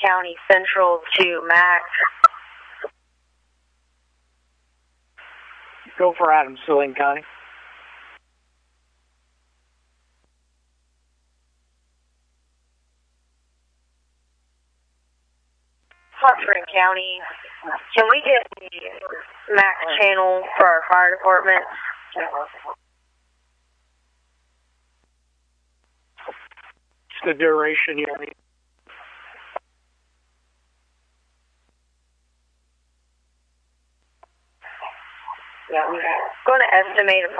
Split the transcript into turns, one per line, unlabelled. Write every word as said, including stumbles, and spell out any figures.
County Central to Mac.
Go for Adams, Saline County.
Hot Spring County. Can we get the Mac channel for our fire department?
It's the duration you need.
Yeah, I'm going to estimate